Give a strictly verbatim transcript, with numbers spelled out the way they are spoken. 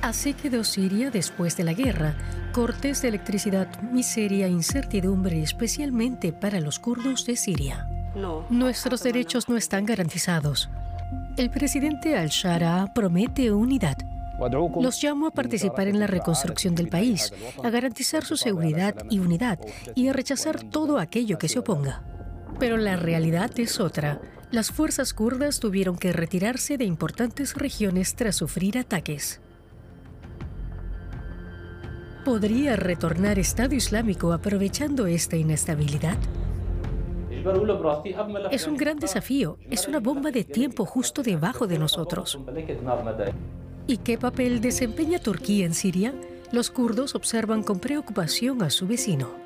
Así quedó Siria después de la guerra. Cortes de electricidad, miseria, incertidumbre, especialmente para los kurdos de Siria. No. Nuestros derechos no están garantizados. El presidente al-Shara promete unidad. Los llamo a participar en la reconstrucción del país, a garantizar su seguridad y unidad y a rechazar todo aquello que se oponga. Pero la realidad es otra. Las fuerzas kurdas tuvieron que retirarse de importantes regiones tras sufrir ataques. ¿Podría retornar Estado Islámico aprovechando esta inestabilidad? Es un gran desafío, es una bomba de tiempo justo debajo de nosotros. ¿Y qué papel desempeña Turquía en Siria? Los kurdos observan con preocupación a su vecino.